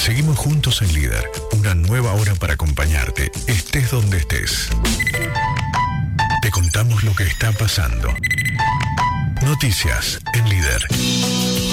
Seguimos juntos en Líder, una nueva hora para acompañarte, estés donde estés. Te contamos lo que está pasando. Noticias en Líder.